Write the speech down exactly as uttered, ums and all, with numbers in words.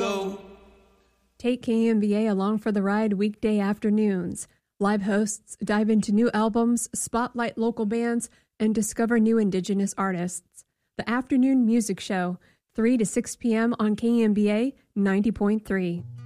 go. Take K M B A along for the ride weekday afternoons. Live hosts dive into new albums, spotlight local bands, and discover new Indigenous artists. The Afternoon Music Show, three to six p.m. on K M B A ninety point three.